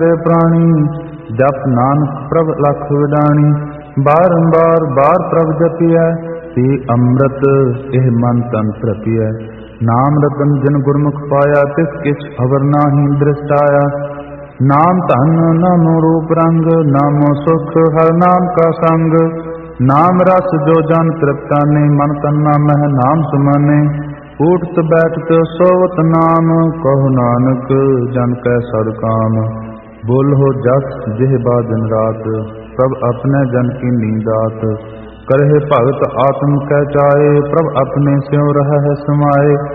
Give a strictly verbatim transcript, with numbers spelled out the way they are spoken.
ਪ੍ਰਾਣੀ ਜਪ ਨਾਨਕ ਪ੍ਰਭ ਲਖ ਵਿਡਾਣੀ। ਬਾਰੰਬਾਰ ਬਾਰ ਪ੍ਰਭ ਜਪੀਐ ਤੇ ਅੰਮ੍ਰਿਤ ਇਹ ਮਨ ਤਨ ਪ੍ਰਪੀਐ। ਨਾਮ ਰਤਨ ਜਿਨ ਗੁਰਮੁਖ ਪਾਇਆ ਤਿਸ ਕਿਛ ਅਵਰ ਨਾਹੀ ਦ੍ਰਿਸ਼ਟਾਇਆ। ਨਾਮ ਧਨ ਨਾਮੋ ਰੂਪ ਰੰਗ ਨਾਮੋ ਸੁਖ ਹਰ ਨਾਮ ਕਾ ਸੰਗ। ਨਾਮ ਰਸ ਜੋ ਜਨ ਤ੍ਰਿਪਤਾਨੇ ਮਨ ਤਨ ਨਾਮਹਿ ਨਾਮ ਸੁਮਾਨੇ। ਊਠਤ ਬੈਠਤ ਸੋਵਤ ਨਾਮ ਕਹੋ ਨਾਨਕ ਜਨ ਕੈ ਸਦ ਕਾਮ। ਬੋਲਹੁ ਜਸ ਜਿਹ ਬਾ ਦਿਨ ਰਾਤ ਪ੍ਰਭ ਆਪਣੇ ਜਨ ਕੀ ਨੀਂਦਾਤ। ਕਰਹਿ ਭਗਤ ਆਤਮ ਕੈ ਚਾਏ ਪ੍ਰਭ ਆਪਣੇ ਸਿਉ ਰਹਿ ਸਮਾਏ।